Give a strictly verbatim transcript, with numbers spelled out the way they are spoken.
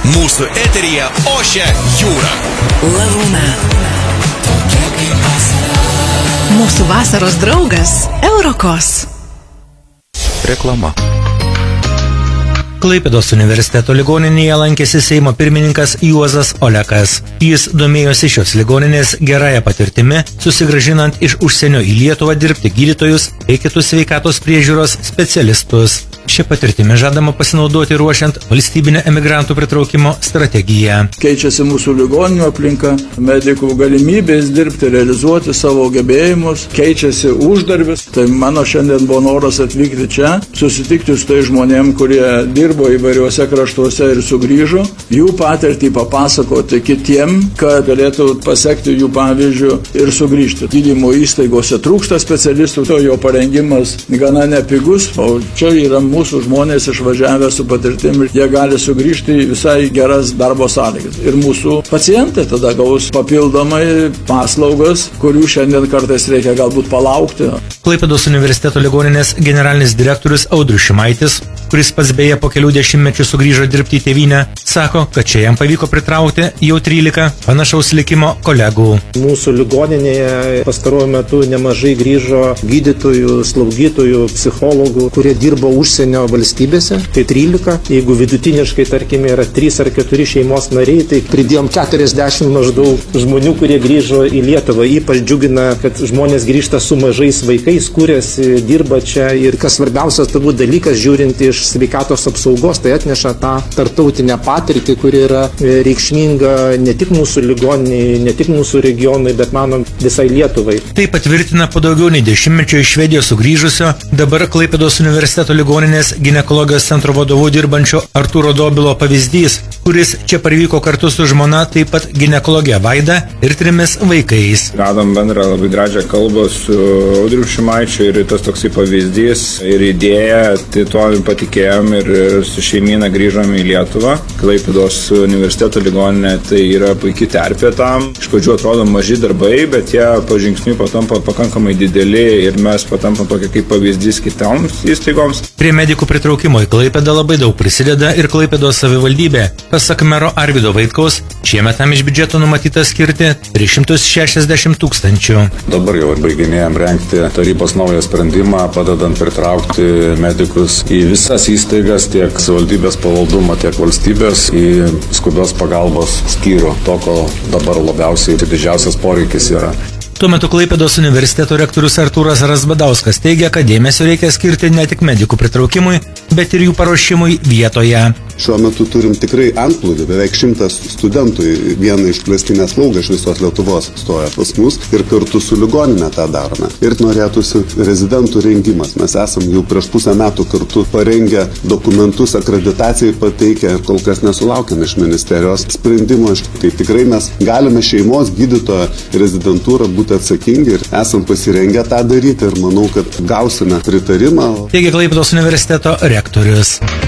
Mūsų eteryje ošia jūra. Lagūna. Mūsų vasaros draugas Eurokos. Reklama. Klaipėdos universiteto ligoninėje lankėsi Seimo pirmininkas Juozas Olekas. Jis domėjosi šios ligoninės gerąją patirtimi, susigrąžinant iš užsienio į Lietuvą dirbti gydytojus bei kitus sveikatos priežiūros specialistus. Šia patirtimi žadama pasinaudoti ruošiant valstybinę emigrantų pritraukimo strategiją. Keičiasi mūsų ligoninių aplinka, medikų galimybės dirbti, realizuoti savo gebėjimus, keičiasi uždarbis. Tai mano šiandien buvo noras atvykti čia, susitikti su tai žmonėm, kurie dirbo įvairiuose kraštuose ir sugrįžo, jų patirtį papasakoti kitiem, kad galėtų pasekti jų pavyzdžių ir sugrįžti. Gydymo įstaigose trūksta specialistų, to jo parengimas gana nepigus, o čia yra mūsų žmonės išvažiavę su patirtimi, jie gali sugrįžti į visai geras darbo sąlygas. Ir mūsų pacientai tada gaus papildomai paslaugas, kurių šiandien kartais reikia galbūt palaukti. Klaipėdos universiteto ligoninės generalinis direktorius Audrius Šimaitis, kuris pats beje po kelių dešimtmečių sugrįžo dirbti į tėvynę, sako, kad čia jam pavyko pritraukti jau trylika panašaus likimo kolegų. Mūsų ligoninėje pastaruoju metu nemažai grįžo gydytojų, slaugytojų, psichologų, kurie dirbo užsienio valstybėse. Tai trylika. Jeigu vidutiniškai, tarkime, yra trys ar keturi šeimos nariai, tai pridėjom keturiasdešimt maždaug žmonių, kurie grįžo į Lietuvą. Ypač džiugina, kad žmonės grįžta su mažais vaikais, kuriasi, dirba čia. Ir kas svarbiausias turbūt dalykas, žiūrint iš sveikatos apsaugos, tai atneša tą tarptautinę patirtį, kuri yra reikšminga ne tik mūsų ligoniniai, ne tik mūsų regionui, bet manom visai Lietuvai. Tai patvirtina po daugiau nei dešimtmečio iš Švedijos sugrįžusio, dabar Klaipėdos universiteto ligoninės ginekologijos centro vadovu dirbančio Artūro Dobilo pavyzdys, kuris čia parvyko kartu su žmona, taip pat ginekologė Vaida ir trimis vaikais. Radom bendrą labai gražią kalbą su Audriu Šimaičiu ir tas toksai pavyzdys ir idėja, tai tuo patikėjom ir su šeimyna grįžom į Lietuvą. Klaipėdos universiteto ligoninė tai yra puikiai terpė tam. Iš pradžių atrodo maži darbai, bet jie pažingsniui patampa pakankamai dideli ir mes patampam tokia kaip pavyzdys kitoms įstaigoms. Prie medikų pritraukimo į Klaipėdą labai daug prisideda ir Klaipėdos savivaldybė. Pasak mero Arvydo Vaitkaus, šiemet tam iš biudžeto numatyta skirti tris šimtus šešiasdešimt tūkstančių. Dabar jau baiginėjom rengti tarybos naują sprendimą, padedant pritraukti medikus į visas įstaigas, tiek savivaldybės pavaldumą, tiek valstybės į skubios pagalbos skyrių. To, ko dabar labiausiai didžiausias poreikis yra. Tuo metu Klaipėdos universiteto rektorius Artūras Razbadauskas teigia, kad dėmesio reikia skirti ne tik medikų pritraukimui, bet ir jų paruošimui vietoje. Šiuo metu turim tikrai antplūdį, beveik šimtas studentų į vieną išplėstinę slaugą iš visos Lietuvos stoja pas mus ir kartu su ligoninė tą darome. Ir norėtųsi rezidentų rengimas. Mes esam jau prieš pusę metų kartu parengę dokumentus, akreditacijai pateikę ir kol kas nesulaukėme iš ministerijos sprendimo. Tai tikrai mes galime šeimos gydytojo rezidentūrą būti atsakingi ir esam pasirengę tą daryti ir manau, kad gausime pritarimą. Teigia Klaipėdos universiteto rektorius.